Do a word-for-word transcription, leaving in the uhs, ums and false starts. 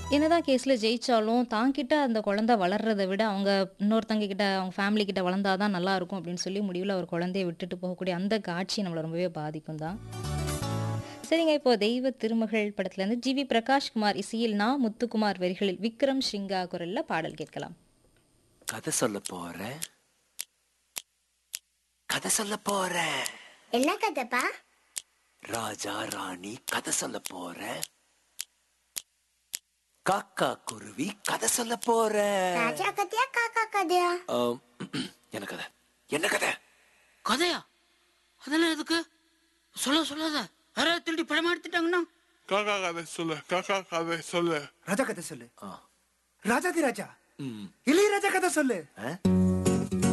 என்னதான் கேஸ்ல ஜெயிச்சாலும், தான் கிட்ட அந்த குழந்தை வளர்றத விட, அவங்க இன்னொருத்தங்க கிட்ட, அவங்க ஃபேமிலி கிட்ட வளர்ந்தா தான் நல்லாயிருக்கும் அப்படின்னு சொல்லி முடிவுல ஒரு குழந்தைய விட்டுட்டு போகக்கூடிய அந்த காட்சி நம்மள ரொம்பவே பாதிக்கும் தான். சரிங்க, இப்போ தெய்வ திருமகள் படத்துலேருந்து ஜி வி பிரகாஷ்குமார் இசையில் நா. முத்துக்குமார் வரிகளில் விக்ரம் ஸ்ரிங்கா குரல்ல பாடல் கேட்கலாம். கதை சொல்ல போறேன் கதை சொல்ல போறேன் என்ன கதைப்பா? ராஜா ராணி கதை சொல்ல போறேன். காக்கா குருவி கதை சொல்ல போறேன். ராஜா கதையா காக்கா கதையா? ஆம், என்ன கதை? என்ன கதை? கதையா? அதெல்லாம் எதுக்கு? சொல்ல சொல்லாத. யாராவது திருடி பழமா எடுத்துட்டாங்கன்னா காக்கா கதை சொல்லு, காக்கா கதை சொல்லு. ராஜா கதை சொல்லு. ஆ. ராஜாதி ராஜா ம். இளையராஜா கதை சொல்லு. ஆ?